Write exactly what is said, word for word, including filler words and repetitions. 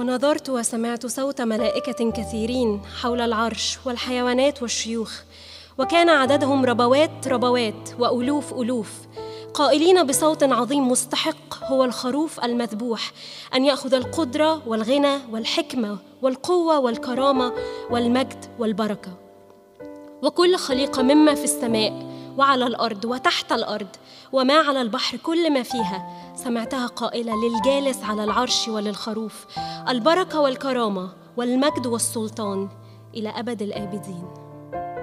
ونظرت وسمعت صوت ملائكة كثيرين حول العرش والحيوانات والشيوخ، وكان عددهم ربوات ربوات وألوف ألوف، قائلين بصوت عظيم: مستحق هو الخروف المذبوح أن يأخذ القدرة والغنى والحكمة والقوة والكرامة والمجد والبركة. وكل خليقة مما في السماء وعلى الأرض وتحت الأرض وما على البحر كل ما فيها سمعتها قائلة للجالس على العرش وللخروف: البركة والكرامة والمجد والسلطان إلى أبد الآبدين.